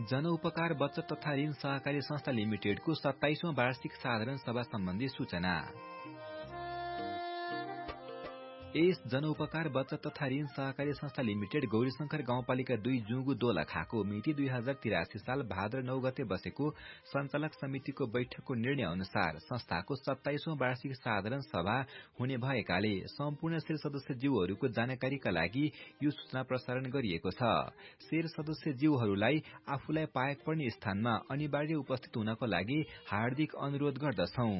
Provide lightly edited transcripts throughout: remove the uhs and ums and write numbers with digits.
जनउपकार बचत तथा ऋण सहकारी संस्था लिमिटेडको 27औं वार्षिक साधारण सभा सम्बन्धी सूचना। यस जनउपकार बचत तथा ऋण सहकारी संस्था लिमिटेड गौरीशंकर गाउँपालिका 2 जुगु दोलखाको मिति 2083 साल भाद्र 9 गते बसेको सञ्चालक समितिको बैठकको निर्णय अनुसार संस्थाको 27औं वार्षिक साधारण सभा हुने भएकाले सम्पूर्ण शेर सदस्य ज्यूहरूको जानकारीका लागि यो सूचना प्रसारण गरिएको छ। शेर सदस्य ज्यूहरूलाई आफूलाई पाएक पर्ने स्थानमा अनिवार्य उपस्थित हुनको लागि हार्दिक अनुरोध गर्दछौं।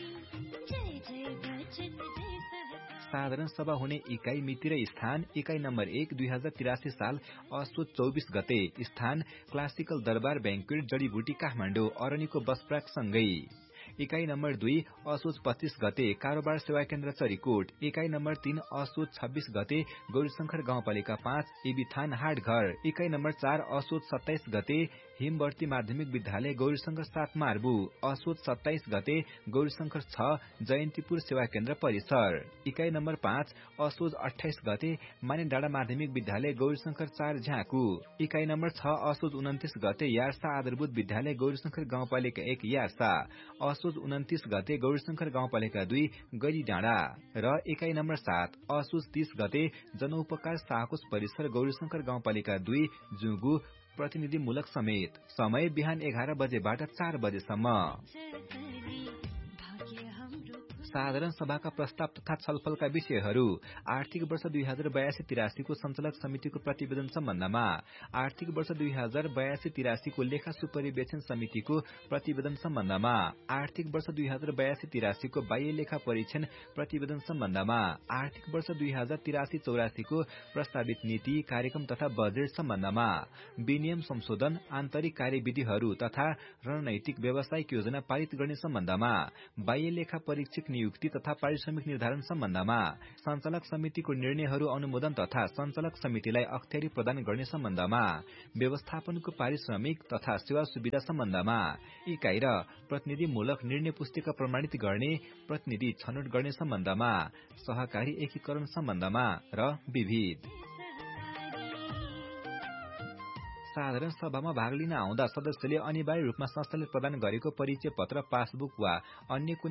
साधारण सभा हुने इकाई मिति र स्थान: इकाई नम्बर 1 2083 साल असोज 24 गते, स्थान क्लासिकल दरबार बैंक्वेट जडीबुटी काठमाडौँ अरनीको बसप्राक सँगै। इकाई नम्बर 2 असोज 25 गते, कारोबार सेवा केन्द्र चरीकोट। इकाई नम्बर 3 असोज 26 गते, गौरीशंकर गाउँपालिका 5 एबिथान हाटघर। इकाई नम्बर 4 असोज 27 गते, हिमवर्ती माध्यमिक विद्यालय गौरीशंकर 7 मार्बु। असोज 27 गते, गौरीशंकर 6 जयन्तीपुर सेवा केन्द्र परिसर। इकाई नम्बर 5 असोज 28 गते, माने डाँडा माध्यमिक विद्यालय गौरीशंकर 4 झ्याकु। इकाई नम्बर 6 असोज 29 गते, यार्सा आधारभूत विद्यालय गौरीशंकर गाउँपालिका 1 यार्सा। असोज 29 गते, गौरीशंकर गाउँपालिका 2 गरी डाँडा। र इकाई नम्बर 7 असोज 30 गते, जनउपकार साहकोस परिसर गौरीशंकर गाउँपालिका 2 जुगु प्रतिनिधिमूलक समेत। समय बिहान 11 बजेबाट 4 बजेसम्म। साधारण सभाका प्रस्ताव तथा छलफलका विषयहरू: आर्थिक वर्ष 2082-83 को सञ्चालक समितिको प्रतिवेदन सम्बन्धमा, आर्थिक वर्ष 2082-83 को लेखा सुपरिवेक्षण समितिको प्रतिवेदन सम्बन्धमा, आर्थिक वर्ष 2082-83 को बाह्य लेखा परीक्षण प्रतिवेदन सम्बन्धमा, आर्थिक वर्ष 2083-84 को प्रस्तावित नीति कार्यक्रम तथा बजेट सम्बन्धमा, विनियम संशोधन, आन्तरिक कार्यविधिहरू तथा रणनैतिक व्यावसायिक योजना पारित गर्ने सम्बन्धमा, बाह्य लेखा परीक्षक नियुक्ति तथा पारिश्रमिक निर्धारण सम्बन्धमा, सञ्चालक समितिको निर्णयहरू अनुमोदन तथा सञ्चालक समितिलाई अख्तियारी प्रदान गर्ने सम्बन्धमा, व्यवस्थापनको पारिश्रमिक तथा सेवा सुविधा सम्बन्धमा, इकाई र प्रतिनिधिमूलक निर्णय पुस्तिका प्रमाणित गर्ने, प्रतिनिधि छनौट गर्ने सम्बन्धमा, सहकारी एकीकरण सम्बन्धमा र विविध। साधारण सभामा भाग लिन आउँदा सदस्यले अनिवार्य रूपमा संस्थाले प्रदान गरेको परिचय पत्र, पासबुक वा अन्य कुनै